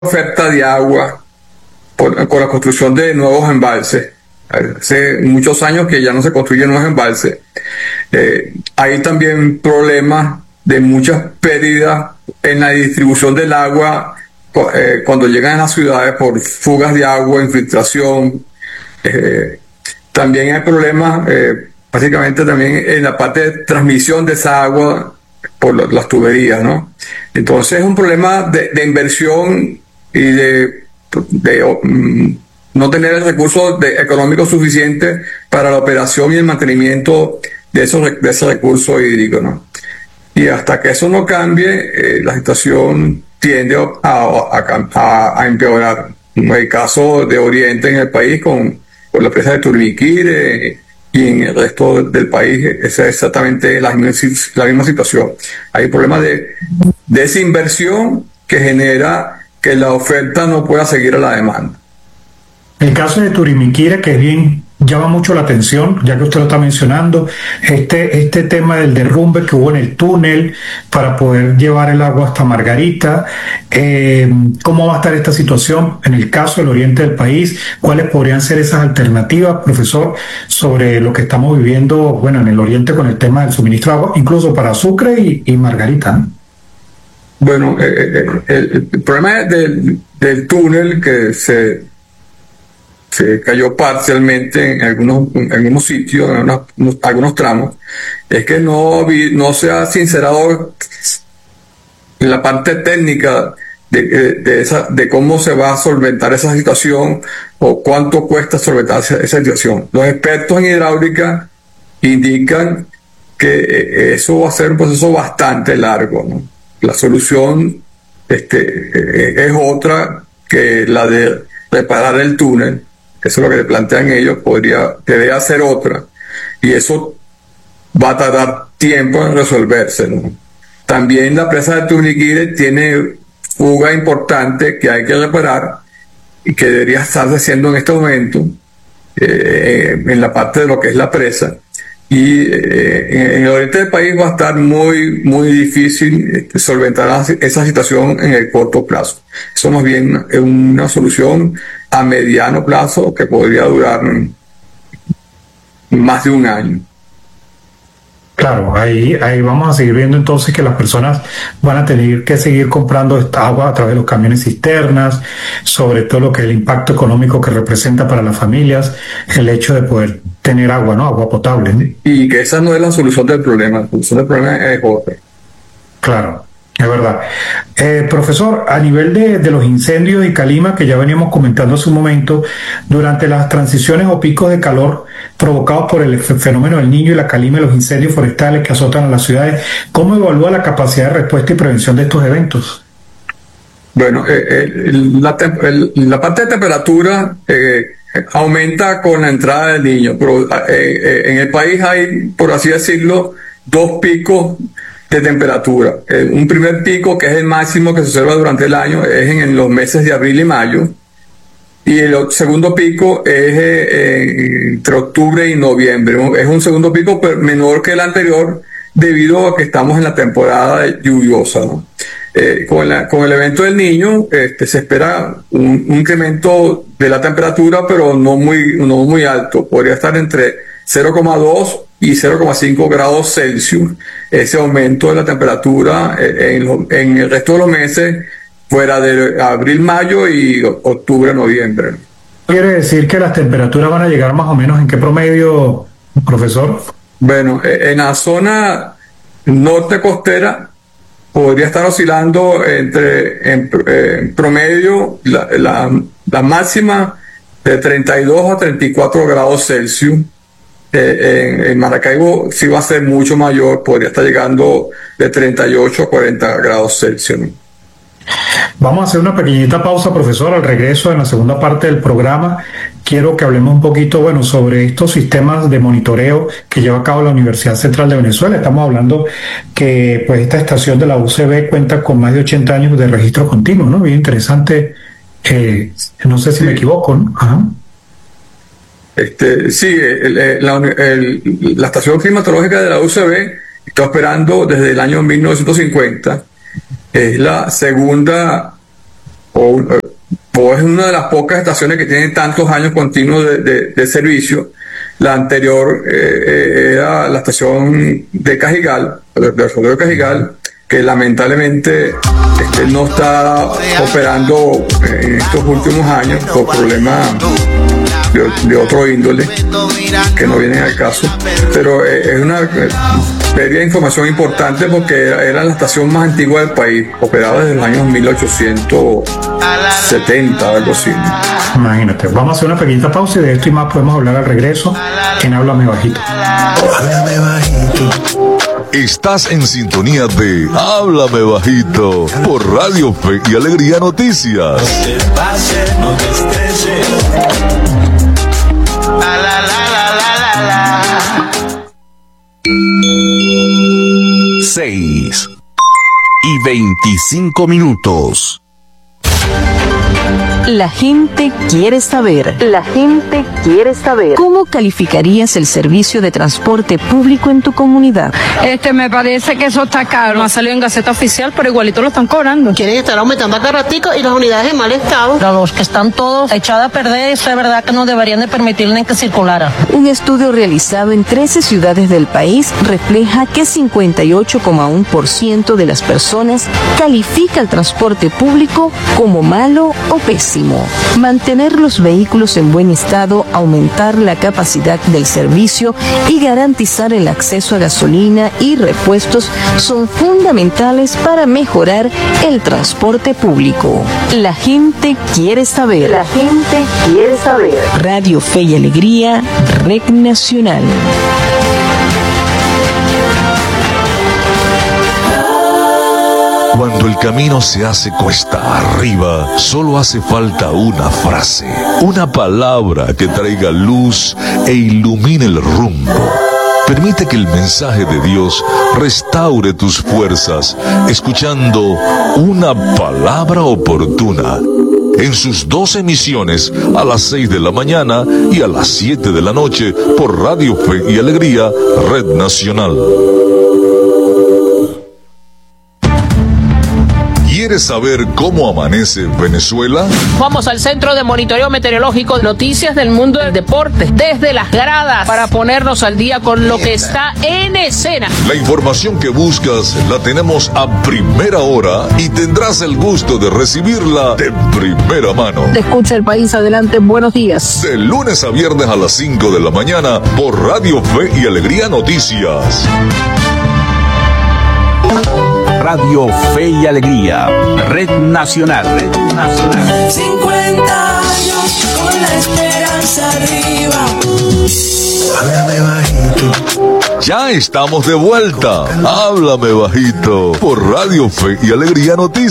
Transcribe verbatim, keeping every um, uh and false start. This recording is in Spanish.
oferta de agua por, con la construcción de nuevos embalses. Hace muchos años que ya no se construyen nuevos embalses. Eh, hay también problemas de muchas pérdidas en la distribución del agua eh, cuando llegan a las ciudades por fugas de agua, infiltración. Eh, también hay problemas, eh, básicamente también en la parte de transmisión de esa agua por las tuberías, ¿no? Entonces es un problema de, de inversión y de, de um, no tener el recurso de, económico suficiente para la operación y el mantenimiento de, esos, de ese recurso hídrico, ¿no? Y hasta que eso no cambie, eh, la situación tiende a, a, a, a empeorar. El caso de Oriente en el país con, con la presa de Turbiquire y en el resto del país es exactamente la misma, la misma situación. Hay un problema de desinversión que genera que la oferta no pueda seguir a la demanda. El caso de Turimiquira, que es bien, llama mucho la atención, ya que usted lo está mencionando, este, este tema del derrumbe que hubo en el túnel para poder llevar el agua hasta Margarita, eh, ¿cómo va a estar esta situación en el caso del oriente del país? ¿Cuáles podrían ser esas alternativas, profesor, sobre lo que estamos viviendo, bueno, en el oriente con el tema del suministro de agua, incluso para Sucre y, y Margarita, ¿no? Bueno, eh, el, el problema del, del túnel que se se cayó parcialmente en algunos, en algunos sitios, en unos, algunos tramos, es que no, no se ha sincerado en la parte técnica de, de, esa, de cómo se va a solventar esa situación o cuánto cuesta solventar esa, esa situación. Los expertos en hidráulica indican que eso va a ser un proceso bastante largo, ¿no? La solución este, es otra que la de reparar el túnel. Eso es lo que le plantean ellos, podría, debería ser otra, y eso va a tardar tiempo en resolverse, ¿no? También la presa de Turbiquire tiene fuga importante que hay que reparar y que debería estarse haciendo en este momento eh, en la parte de lo que es la presa, y eh, en el oriente del país va a estar muy muy difícil solventar esa situación en el corto plazo. Eso más bien es una solución a mediano plazo que podría durar más de un año. Claro, ahí, ahí vamos a seguir viendo entonces que las personas van a tener que seguir comprando esta agua a través de los camiones cisternas, sobre todo lo que es el impacto económico que representa para las familias el hecho de poder tener agua, ¿no? Agua potable, ¿no? Y que esa no es la solución del problema, la solución del problema es otra. Claro. Es verdad. Eh, profesor, a nivel de, de los incendios y calima que ya veníamos comentando hace un momento, durante las transiciones o picos de calor provocados por el fenómeno del Niño y la calima y los incendios forestales que azotan a las ciudades, ¿cómo evalúa la capacidad de respuesta y prevención de estos eventos? Bueno, eh, el, la, el, la parte de temperatura eh, aumenta con la entrada del Niño, pero eh, eh, en el país hay, por así decirlo, dos picos de temperatura. Eh, un primer pico, que es el máximo que se observa durante el año, es en, en los meses de abril y mayo, y el segundo pico es eh, entre octubre y noviembre. Es un segundo pico menor que el anterior debido a que estamos en la temporada lluviosa, ¿no? Eh, con, la, con el evento del Niño este, se espera un, un incremento de la temperatura, pero no muy, no muy alto. Podría estar entre cero coma dos y cero coma cinco grados Celsius, ese aumento de la temperatura en, en el resto de los meses, fuera de abril, mayo y octubre, noviembre. ¿Quiere decir que las temperaturas van a llegar más o menos en qué promedio, profesor? Bueno, en la zona norte costera podría estar oscilando entre, en, en promedio, la, la, la máxima de treinta y dos a treinta y cuatro grados Celsius. Eh, en, en Maracaibo sí va a ser mucho mayor, podría estar llegando de treinta y ocho a cuarenta grados Celsius, ¿no? Vamos a hacer una pequeñita pausa, profesor. Al regreso, en la segunda parte del programa, quiero que hablemos un poquito, bueno, sobre estos sistemas de monitoreo que lleva a cabo la Universidad Central de Venezuela. Estamos hablando que, pues, esta estación de la U C B cuenta con más de ochenta años de registro continuo, ¿no? Bien interesante. Eh, no sé si sí. me equivoco, ¿no? Ajá. Este, sí, el, el, la, el, la estación climatológica de la U C B está operando desde el año mil novecientos cincuenta. Es la segunda o, o es una de las pocas estaciones que tienen tantos años continuos de, de, de servicio. La anterior eh, era la estación de Cajigal, del Rodeo de Cajigal, que lamentablemente este, no está operando en estos últimos años por problemas de, de otro índole que no vienen al caso, pero eh, es una pérdida de información importante porque era, era la estación más antigua del país, operada desde los años mil ochocientos setenta, algo así. Imagínate, vamos a hacer una pequeñita pausa y de esto y más podemos hablar al regreso en Háblame Bajito. Háblame Bajito. Estás en sintonía de Háblame Bajito por Radio Fe y Alegría Noticias. No te pases, no te estreses. La, la, la, la, la, la. Seis y veinticinco minutos. La gente quiere saber. La gente quiere saber. ¿Cómo calificarías el servicio de transporte público en tu comunidad? Este, me parece que eso está caro. No ha salido en Gaceta Oficial, pero igualito lo están cobrando. Quieren estar aumentando a cada ratico y las unidades en mal estado. Pero los que están todos echados a perder, eso es verdad que no deberían de permitirle que circulara. Un estudio realizado en trece ciudades del país refleja que cincuenta y ocho coma uno por ciento de las personas califica el transporte público como malo o pésimo. Mantener los vehículos en buen estado, aumentar la capacidad del servicio y garantizar el acceso a gasolina y repuestos son fundamentales para mejorar el transporte público. La gente quiere saber. La gente quiere saber. Radio Fe y Alegría, Red Nacional. Cuando el camino se hace cuesta arriba, solo hace falta una frase, una palabra que traiga luz e ilumine el rumbo. Permite que el mensaje de Dios restaure tus fuerzas, escuchando una palabra oportuna. En sus dos emisiones, a las seis de la mañana y a las siete de la noche, por Radio Fe y Alegría, Red Nacional. ¿Quieres saber cómo amanece Venezuela? Vamos al Centro de Monitoreo Meteorológico, noticias del mundo del deporte, desde las gradas, para ponernos al día con lo que está en escena. La información que buscas la tenemos a primera hora y tendrás el gusto de recibirla de primera mano. Te escucha el país, adelante, buenos días. De lunes a viernes a las cinco de la mañana por Radio Fe y Alegría Noticias. Radio Fe y Alegría, Red Nacional. Red Nacional. cincuenta años con la esperanza arriba. Háblame Bajito. Ya estamos de vuelta. Háblame Bajito por Radio Fe y Alegría Noticias.